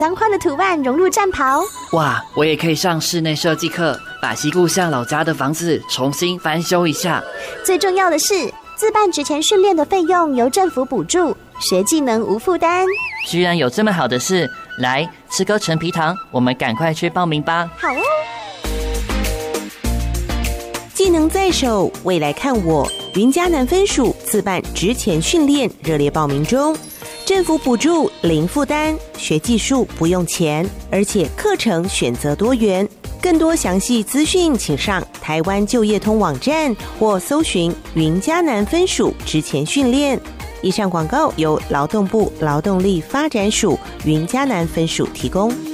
当花的图案融入战袍。 哇，我也可以上室内设计课，把西故乡老家的房子重新翻修一下。 最重要的是，自办职前训练的费用由政府补助，学技能无负担。 居然有这么好的事！来，吃颗陈皮糖，我们赶快去报名吧。 好哦。 技能在手，未来看我。云嘉南分署自办职前训练热烈报名中，政府补助零负担，学技术不用钱，而且课程选择多元。更多详细资讯，请上台湾就业通网站或搜寻云嘉南分署职前训练。以上广告由劳动部劳动力发展署云嘉南分署提供。